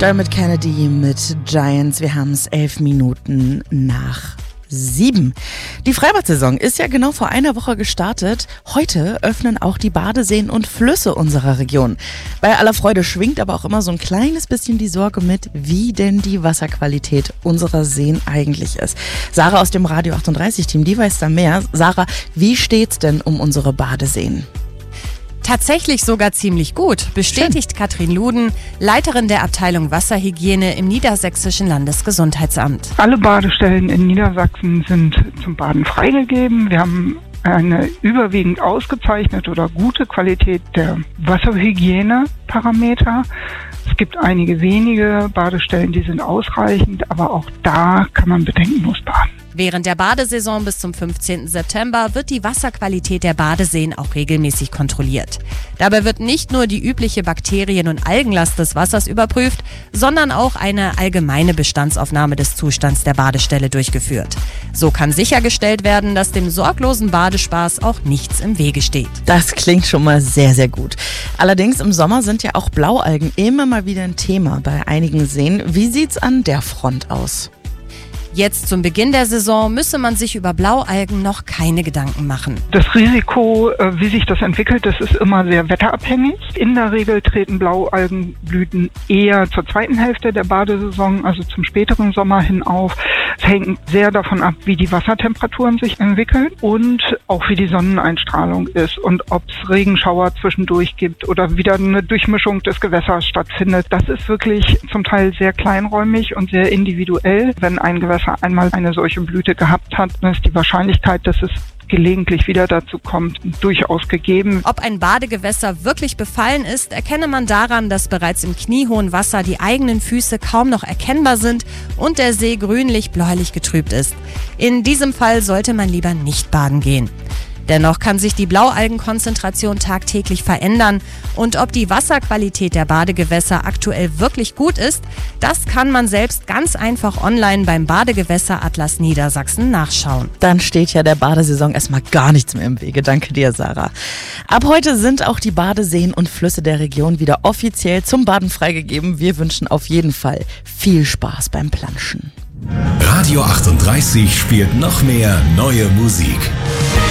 Dermot Kennedy mit Giants. Wir haben es 11 Minuten nach 7. Die Freibad-Saison ist ja genau vor einer Woche gestartet. Heute öffnen auch die Badeseen und Flüsse unserer Region. Bei aller Freude schwingt aber auch immer so ein kleines bisschen die Sorge mit, wie denn die Wasserqualität unserer Seen eigentlich ist. Sarah aus dem Radio 38-Team, die weiß da mehr. Sarah, wie steht's denn um unsere Badeseen? Tatsächlich sogar ziemlich gut, bestätigt Katrin Luden, Leiterin der Abteilung Wasserhygiene im Niedersächsischen Landesgesundheitsamt. Alle Badestellen in Niedersachsen sind zum Baden freigegeben. Wir haben eine überwiegend ausgezeichnete oder gute Qualität der Wasserhygieneparameter. Es gibt einige wenige Badestellen, die sind ausreichend, aber auch da kann man bedenkenlos baden. Während der Badesaison bis zum 15. September wird die Wasserqualität der Badeseen auch regelmäßig kontrolliert. Dabei wird nicht nur die übliche Bakterien- und Algenlast des Wassers überprüft, sondern auch eine allgemeine Bestandsaufnahme des Zustands der Badestelle durchgeführt. So kann sichergestellt werden, dass dem sorglosen Badespaß auch nichts im Wege steht. Das klingt schon mal sehr, sehr gut. Allerdings im Sommer sind ja auch Blaualgen immer mal wieder ein Thema bei einigen Seen. Wie sieht's an der Front aus? Jetzt zum Beginn der Saison müsse man sich über Blaualgen noch keine Gedanken machen. Das Risiko, wie sich das entwickelt, das ist immer sehr wetterabhängig. In der Regel treten Blaualgenblüten eher zur zweiten Hälfte der Badesaison, also zum späteren Sommer hin auf. Es hängt sehr davon ab, wie die Wassertemperaturen sich entwickeln und auch wie die Sonneneinstrahlung ist und ob es Regenschauer zwischendurch gibt oder wieder eine Durchmischung des Gewässers stattfindet. Das ist wirklich zum Teil sehr kleinräumig und sehr individuell. Wenn ein Gewässer einmal eine solche Blüte gehabt hat, dann ist die Wahrscheinlichkeit, dass es gelegentlich wieder dazu kommt, durchaus gegeben. Ob ein Badegewässer wirklich befallen ist, erkenne man daran, dass bereits im kniehohen Wasser die eigenen Füße kaum noch erkennbar sind und der See grünlich-bläulich getrübt ist. In diesem Fall sollte man lieber nicht baden gehen. Dennoch kann sich die Blaualgenkonzentration tagtäglich verändern und ob die Wasserqualität der Badegewässer aktuell wirklich gut ist, das kann man selbst ganz einfach online beim Badegewässeratlas Niedersachsen nachschauen. Dann steht ja der Badesaison erstmal gar nichts mehr im Wege. Danke dir, Sarah. Ab heute sind auch die Badeseen und Flüsse der Region wieder offiziell zum Baden freigegeben. Wir wünschen auf jeden Fall viel Spaß beim Planschen. Radio 38 spielt noch mehr neue Musik.